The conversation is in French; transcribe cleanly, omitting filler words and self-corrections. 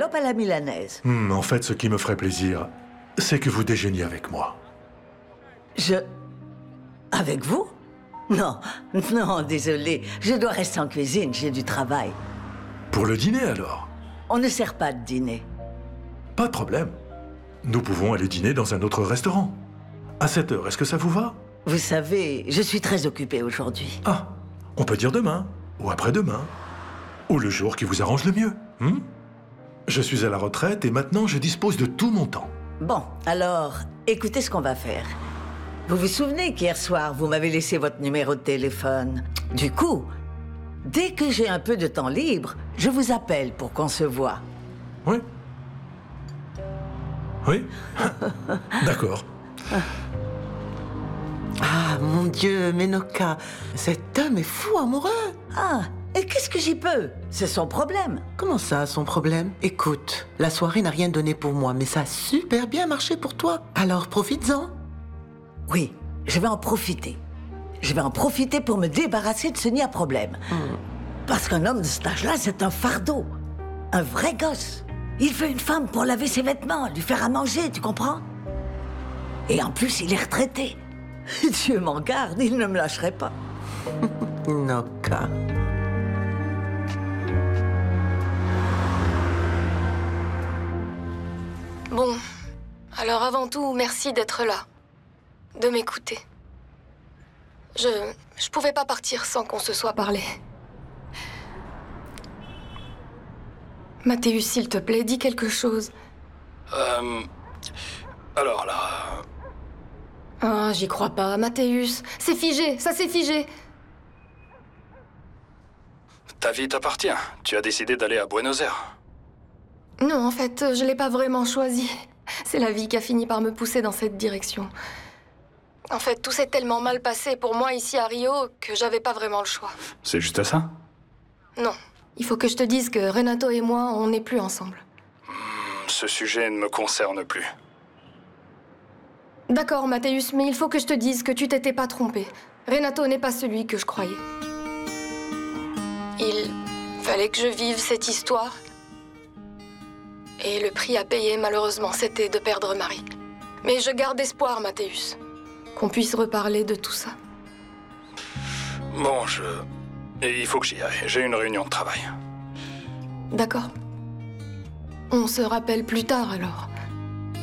escalope à la milanaise. En fait, ce qui me ferait plaisir, c'est que vous déjeuniez avec moi. Avec vous? Non, non, désolé. Je dois rester en cuisine, j'ai du travail. Pour le dîner, alors? On ne sert pas de dîner. Pas de problème. Nous pouvons aller dîner dans un autre restaurant. À 7 heures, est-ce que ça vous va? Vous savez, je suis très occupée aujourd'hui. Ah, on peut dire demain, ou après-demain, ou le jour qui vous arrange le mieux. Je suis à la retraite et maintenant je dispose de tout mon temps. Bon, alors, écoutez ce qu'on va faire. Vous vous souvenez qu'hier soir, vous m'avez laissé votre numéro de téléphone? Du coup, dès que j'ai un peu de temps libre, je vous appelle pour qu'on se voit. Oui. Oui. D'accord. Ah, mon Dieu, Menoka, cet homme est fou amoureux. Ah, et qu'est-ce que j'y peux? C'est son problème. Comment ça, son problème? Écoute, la soirée n'a rien donné pour moi, mais ça a super bien marché pour toi. Alors profites-en. Oui, je vais en profiter. Je vais en profiter pour me débarrasser de ce nid à problème. Parce qu'un homme de cet âge-là, c'est un fardeau. Un vrai gosse. Il veut une femme pour laver ses vêtements, lui faire à manger, tu comprends? Et en plus, il est retraité. Dieu m'en garde, il ne me lâcherait pas. Noka. Bon, alors avant tout, merci d'être là. De m'écouter. Je pouvais pas partir sans qu'on se soit parlé. Mathéus, s'il te plaît, dis quelque chose. Alors là... Ah, j'y crois pas, Mathéus. C'est figé, ça s'est figé. Ta vie t'appartient. Tu as décidé d'aller à Buenos Aires. Non, en fait, je l'ai pas vraiment choisi. C'est la vie qui a fini par me pousser dans cette direction. En fait, tout s'est tellement mal passé pour moi ici à Rio que j'avais pas vraiment le choix. C'est juste ça? Non. Il faut que je te dise que Renato et moi, on n'est plus ensemble. Ce sujet ne me concerne plus. D'accord, Mathéus, mais il faut que je te dise que tu t'étais pas trompé. Renato n'est pas celui que je croyais. Il fallait que je vive cette histoire. Et le prix à payer, malheureusement, c'était de perdre Marie. Mais je garde espoir, Mathéus, qu'on puisse reparler de tout ça. Bon, Et il faut que j'y aille. J'ai une réunion de travail. D'accord. On se rappelle plus tard, alors.